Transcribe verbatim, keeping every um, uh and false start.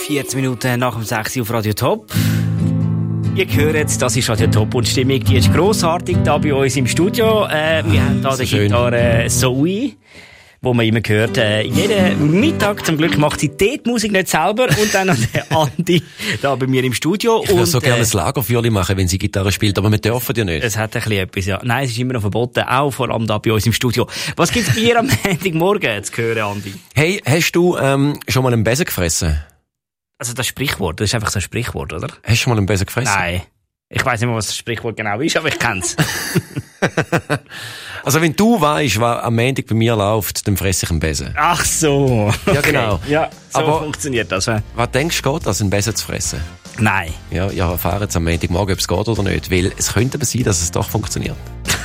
vierzehn Minuten nach dem sechs Uhr auf Radio Top. Ihr hört, das ist Radio Top und die Stimmung, die ist grossartig da bei uns im Studio. Äh, wir haben da die Gitarre Zoe, wo man immer hört, äh, jeden Mittag zum Glück macht sie die Musik nicht selber und dann noch der Andi da bei mir im Studio. Ich würde so äh, gerne ein Lagerfeuerli machen, wenn sie Gitarre spielt, aber wir dürfen ja nicht. Es hat ein bisschen etwas, ja. Nein, es ist immer noch verboten, auch vor allem da bei uns im Studio. Was gibt's bei dir am Montagmorgen zu hören, Andi? Hey, hast du ähm, schon mal einen Besen gefressen? Also das Sprichwort, das ist einfach so ein Sprichwort, oder? Hast du schon mal einen Besen gefressen? Nein. Ich weiss nicht mehr, was das Sprichwort genau ist, aber ich kenn's. Also wenn du weisst, was am Montag bei mir läuft, dann fresse ich einen Besen. Ach so. Okay. Ja, genau. Ja, so aber funktioniert das. He? Was denkst du, geht das, einen Besen zu fressen? Nein. Ja, ich erfahre jetzt am Montagmorgen, ob es geht oder nicht, weil es könnte aber sein, dass es doch funktioniert.